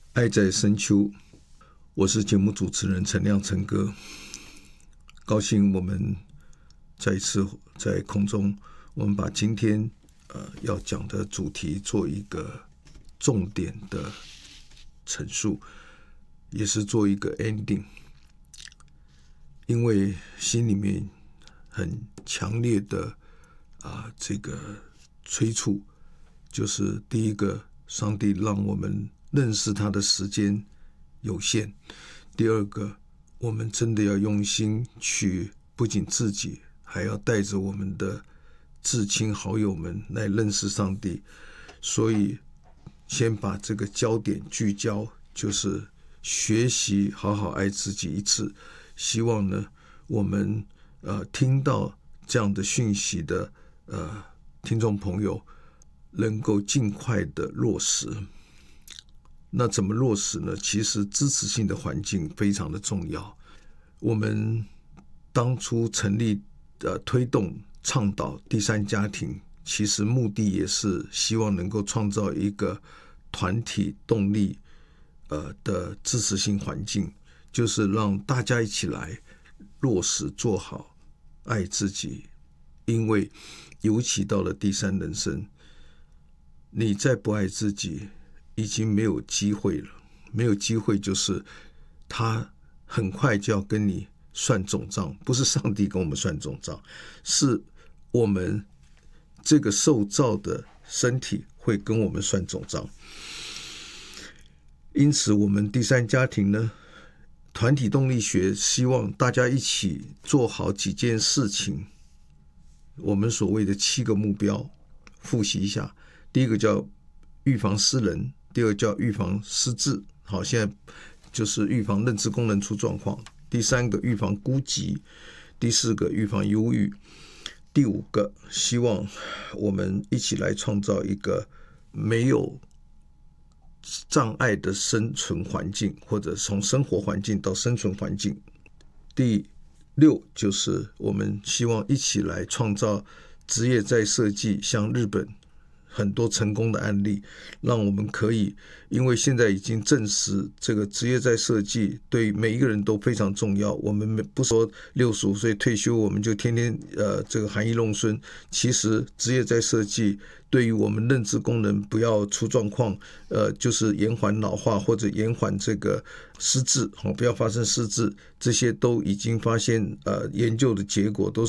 爱在深秋，我是节目主持人陈亮陈哥，高兴我们再一次在空中，我们把今天要讲的主题做一个重点的陈述，也是做一个 ending， 因为心里面很强烈的这个催促，就是第一个，上帝让我们认识他的时间有限；第二个，我们真的要用心去，不仅自己，还要带着我们的至亲好友们来认识上帝。所以先把这个焦点聚焦，就是学习好好爱自己一次。希望呢，我们听到这样的讯息的听众朋友能够尽快的落实。那怎么落实呢？其实支持性的环境非常的重要。我们当初成立推动倡导第三家庭，其实目的也是希望能够创造一个团体动力的支持性环境，就是让大家一起来落实做好爱自己。因为尤其到了第三人生，你再不爱自己已经没有机会了。没有机会就是他很快就要跟你算总账，不是上帝跟我们算总账，是我们这个受造的身体会跟我们算总账。因此我们第三家庭呢，团体动力学希望大家一起做好几件事情，我们所谓的7个目标，复习一下。第一个叫预防失能，第二个叫预防失智，好，现在就是预防认知功能出状况。第三个预防孤寂，第四个预防忧郁，第五个希望我们一起来创造一个没有障碍的生存环境，或者从生活环境到生存环境。第6就是我们希望一起来创造职业再设计，像日本很多成功的案例，让我们可以，因为现在已经证实这个职业再设计对每一个人都非常重要。我们不说65岁退休我们就天天这个含饴弄孙，其实职业再设计对于我们认知功能不要出状况，就是延缓老化或者延缓这个失智，不要发生失智，这些都已经发现研究的结果都